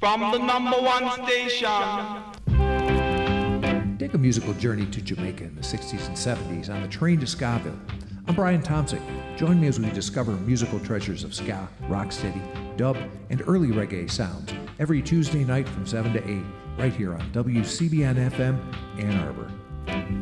from the #1 station. Take a musical journey to Jamaica in the 60s and 70s on the train to Skaville. I'm Brian Thompson. Join me as we discover musical treasures of ska, rocksteady, dub, and early reggae sounds every Tuesday night from 7 to 8, right here on WCBN FM Ann Arbor.